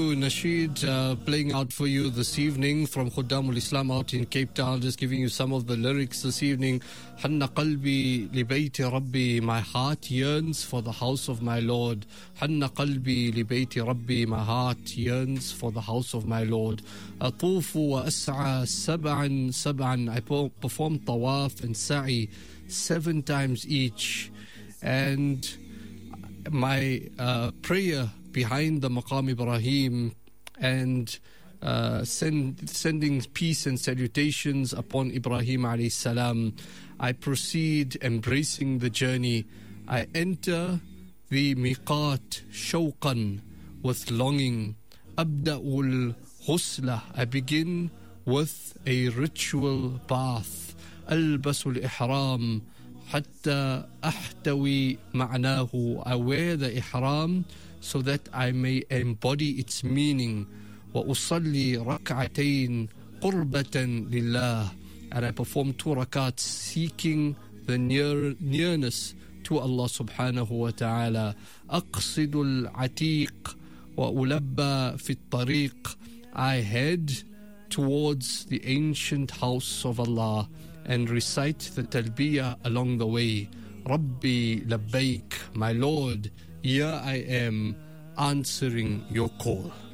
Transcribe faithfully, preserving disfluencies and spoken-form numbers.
Nasheed, uh, playing out for you this evening from Khuddamul Islam out in Cape Town, just giving you some of the lyrics this evening. Hanna qalbi li bayti rabbi, my heart yearns for the house of my Lord. Hanna qalbi li bayti rabbi, my heart yearns for the house of my Lord. Atufu wa as'a sab'an sab'an, I perform tawaf and sa'i seven times each. And my uh, prayer behind the Maqam Ibrahim and uh, send, sending peace and salutations upon Ibrahim alayhi salam. I proceed embracing the journey. I enter the miqat shawqan, with longing. Abda'ul husla, I begin with a ritual bath. Albasul ihram hatta ahtawi ma'nahu, I wear the ihram so that I may embody its meaning. وَأُصَلِّي رَكْعَتَيْن قُرْبَةً لِلَّهِ, and I perform two rakats seeking the near, nearness to Allah subhanahu wa ta'ala. أَقْصِدُ الْعَتِيقِ وَأُلَبَّى فِي الطَّرِيقِ, I head towards the ancient house of Allah and recite the talbiyah along the way. Rabbi labbaik, my Lord, here I am answering your call.